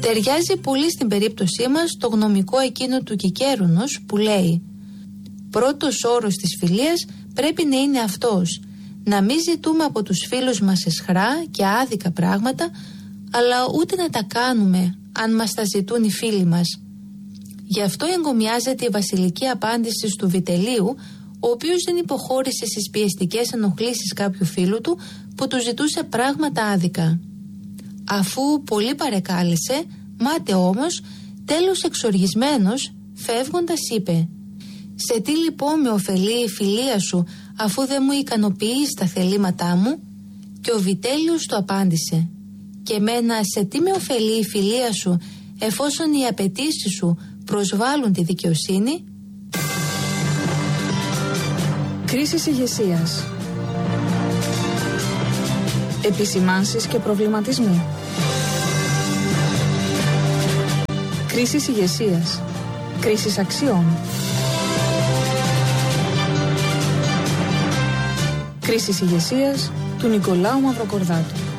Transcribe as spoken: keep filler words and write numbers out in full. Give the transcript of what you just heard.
Ταιριάζει πολύ στην περίπτωσή μας το γνωμικό εκείνο του Κικέρουνος που λέει: πρώτος όρος της φιλίας πρέπει να είναι αυτός, να μην ζητούμε από τους φίλους μας εσχρά και άδικα πράγματα, αλλά ούτε να τα κάνουμε αν μας τα ζητούν οι φίλοι μας. Γι' αυτό εγκομιάζεται η βασιλική απάντηση του Βιτελίου, ο οποίος δεν υποχώρησε στις πιεστικές ενοχλήσεις κάποιου φίλου του που του ζητούσε πράγματα άδικα. Αφού πολύ παρεκάλεσε, μάται όμως, τέλος εξοργισμένος, φεύγοντας είπε: «Σε τι λοιπόν με ωφελεί η φιλία σου, αφού δεν μου ικανοποιείς τα θελήματά μου?» Και ο Βιτέλιος του απάντησε: «Και μένα σε τι με ωφελεί η φιλία σου, εφόσον οι απαιτήσεις σου προσβάλλουν τη δικαιοσύνη?» Κρίσεις ηγεσίας. Επισημάνσεις και προβληματισμοί. Κρίσεις ηγεσίας. Κρίσεις αξιών. Κρίσεις ηγεσίας του Νικολάου Μαυροκορδάτου.